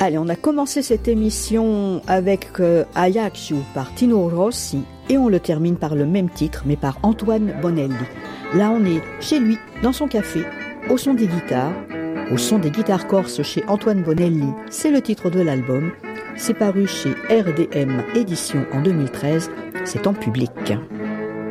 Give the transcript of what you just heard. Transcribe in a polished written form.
Allez, on a commencé cette émission avec Ajaccio par Tino Rossi et on le termine par le même titre mais par Antoine Bonelli. Là on est chez lui, dans son café, au son des guitares corses chez Antoine Bonelli. C'est le titre de l'album. C'est paru chez RDM Édition en 2013. C'est en public.